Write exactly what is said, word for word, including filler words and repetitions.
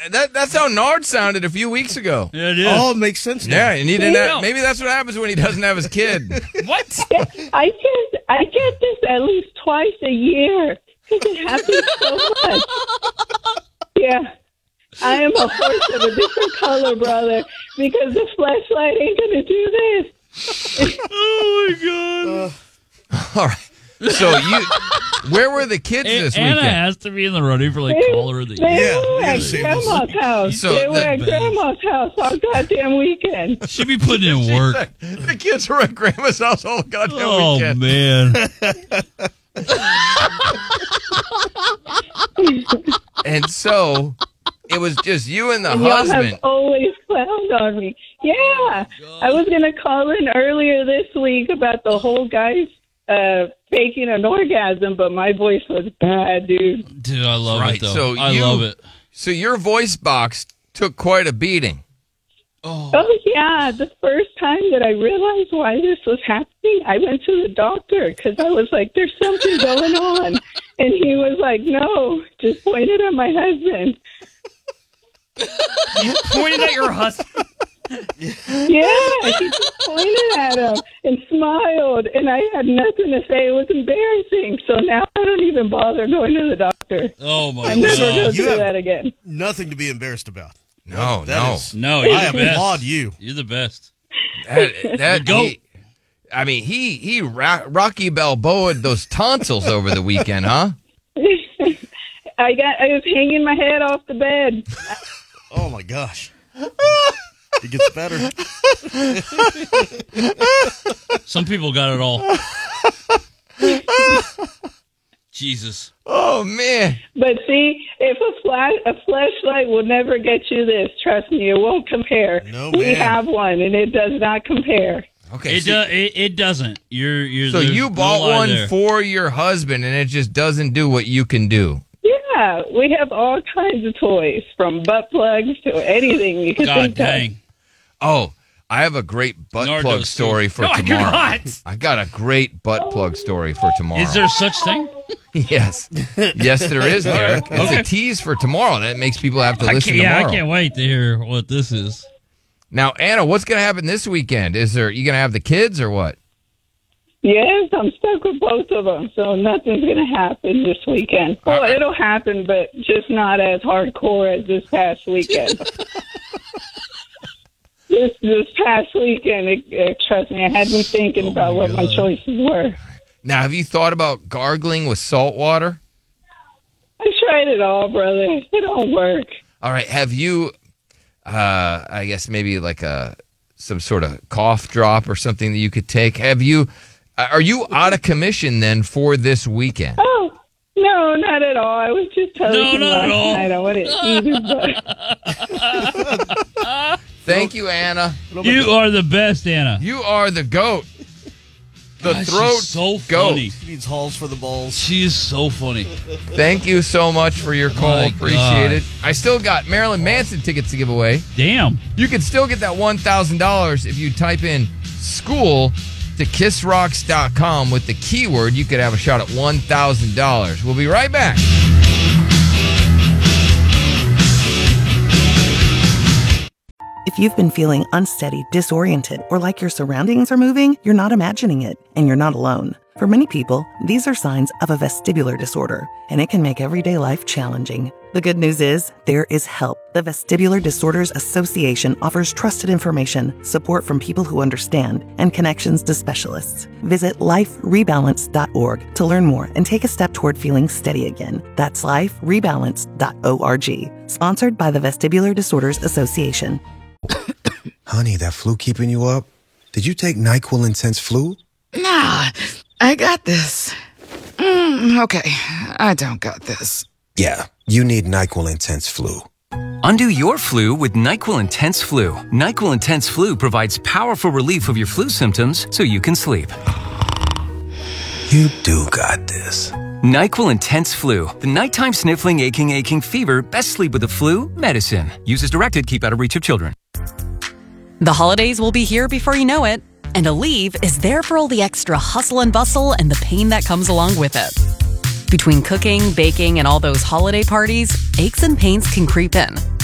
that, that's how Nard sounded a few weeks ago. Yeah, it is. Oh, it makes sense now. Yeah, and he didn't have, maybe that's what happens when he doesn't have his kid. What? I get I get this at least twice a year because it happens so much. Yeah, I am a horse of a different color, brother, because the flashlight ain't gonna do this. Oh my god! Uh, All right. So you, where were the kids A- this Anna weekend? has to be in the running for like They, caller of the they year. Yeah, were we gotta at save Grandma's house. So they were the- at Grandma's house all goddamn weekend. She'd be putting in work. The kids were at Grandma's house all goddamn Oh weekend. man! And so it was just you and the And y'all husband. have always clowned on me. Yeah, I was gonna call in earlier this week about the whole guys uh, faking an orgasm, but my voice was bad, dude. Dude, I love Right, it though. so I you- love it. So your voice box took quite a beating. Oh, Oh yeah, the first time that I realized why this was happening, I went to the doctor because I was like, "There's something going on," and he was like, "No, just pointed at my husband." You pointed at your husband. Yeah, he just pointed at him and smiled, and I had nothing to say. It was embarrassing. So now I don't even bother going to the doctor. oh my I'm never god! going to You do have- that again. Nothing to be embarrassed about. No, That no. is- No, I you're the best. applaud you. You're the best. That, that Go. he- I mean, he he ra- Rocky Balboa'd those tonsils over the weekend, huh? I got. I was hanging my head off the bed. Oh my gosh. It gets better. Some people got it all. Jesus. Oh man. But see, if a flash a flashlight will never get you this, trust me, it won't compare. No, we ma'am. have one, and it does not compare. Okay. It, so, do, it it doesn't. You're you're. so there's you no bought lie one there. for your husband, and it just doesn't do what you can do. Yeah, we have all kinds of toys, from butt plugs to anything you can God think dang. Oh, I have a great butt Nardos plug too. story for No, I do tomorrow. not. I got a great butt plug story for tomorrow. Is there such thing? Yes. Yes, there is, Derek. It's Okay. a tease for tomorrow. That makes people have to I listen can't, yeah, tomorrow. I can't wait to hear what this is. Now, Anna, what's going to happen this weekend? Is there you going to have the kids or what? Yes, I'm stuck with both of them, so nothing's going to happen this weekend. Well, Uh, it'll happen, but just not as hardcore as this past weekend. this this past weekend, it, it, trust me, I had me thinking Oh about my what my God. choices were. Now, have you thought about gargling with salt water? I tried it all, brother. It don't work. All right. Have you, uh, I guess maybe like a some sort of cough drop or something that you could take? Have you, uh, are you out of commission then for this weekend? Oh, no, not at all. I was just telling No, you not at last all. night I wanted either, but Thank you, Anna. You are the best, Anna. You are the goat. The God, she's throat so goat. funny. He needs halls for the balls. She is so funny. Thank you so much for your call. My Appreciate God. it. I still got Marilyn Manson tickets to give away. Damn. You can still get that one thousand dollars if you type in school to kiss rocks dot com with the keyword. You could have a shot at one thousand dollars. We'll be right back. If you've been feeling unsteady, disoriented, or like your surroundings are moving, you're not imagining it, and you're not alone. For many people, these are signs of a vestibular disorder, and it can make everyday life challenging. The good news is, there is help. The Vestibular Disorders Association offers trusted information, support from people who understand, and connections to specialists. Visit life rebalance dot org to learn more and take a step toward feeling steady again. That's life rebalance dot org. Sponsored by the Vestibular Disorders Association. Honey, that flu keeping you up? Did you take NyQuil Intense Flu? Nah, I got this. Mm, okay, I don't got this. Yeah, you need NyQuil Intense Flu. Undo your flu with NyQuil Intense Flu. NyQuil Intense Flu provides powerful relief of your flu symptoms so you can sleep. You do got this. NyQuil Intense Flu. The nighttime sniffling, aching, aching fever. Best sleep with the flu medicine. Use as directed. Keep out of reach of children. The holidays will be here before you know it, and Aleve is there for all the extra hustle and bustle and the pain that comes along with it. Between cooking, baking, and all those holiday parties, aches and pains can creep in.